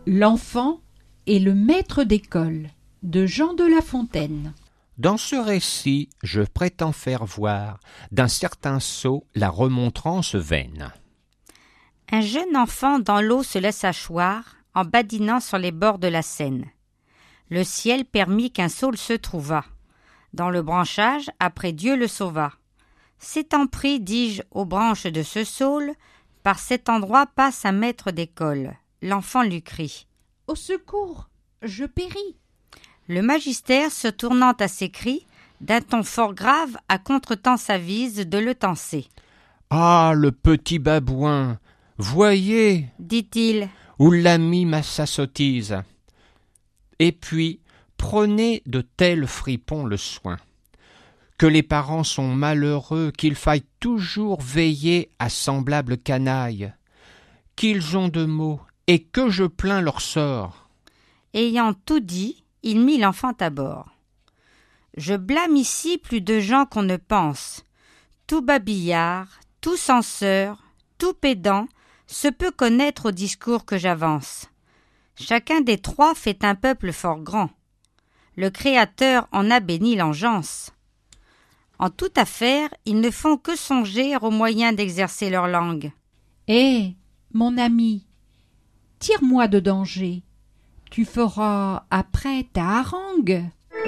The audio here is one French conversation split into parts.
L'enfant et le maître d'école de Jean de La Fontaine. Dans ce récit, je prétends faire voir d'un certain sot la remontrance vaine. Un jeune enfant dans l'eau se laissa choir en badinant sur les bords de la Seine. Le ciel permit qu'un saule se trouvât. Dans le branchage, après Dieu le sauva. S'étant pris, dis-je, aux branches de ce saule, par cet endroit passe un maître d'école. L'enfant lui crie. « Au secours, je péris !» Le magister, se tournant à ses cris, d'un ton fort grave, à contretemps s'avise de le tancer. « Ah, le petit babouin, voyez, dit-il, où l'a mis sa sottise. Et puis, prenez de tels fripons le soin, que les parents sont malheureux, qu'il faille toujours veiller à semblable canaille, qu'ils ont de maux, et que je plains leur sort. » Ayant tout dit, il mit l'enfant à bord. Je blâme ici plus de gens qu'on ne pense. Tout babillard, tout censeur, tout pédant se peut connaître au discours que j'avance. Chacun des trois fait un peuple fort grand. Le Créateur en a béni l'engeance. En toute affaire, ils ne font que songer aux moyens d'exercer leur langue. Hé, mon ami, tire-moi de danger. Tu feras après ta harangue.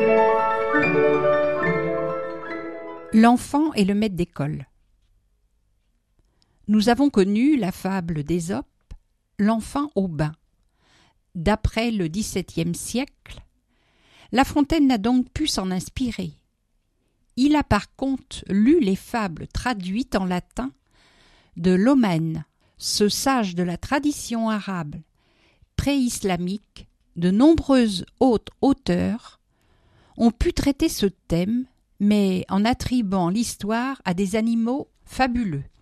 L'enfant et le maître d'école. Nous avons connu la fable d'Ésope, l'enfant au bain. D'après le XVIIe siècle, La Fontaine n'a donc pu s'en inspirer. Il a par contre lu les fables traduites en latin de Lomène, ce sage de la tradition arabe pré-islamique. De nombreux autres auteurs ont pu traiter ce thème, mais en attribuant l'histoire à des animaux fabuleux.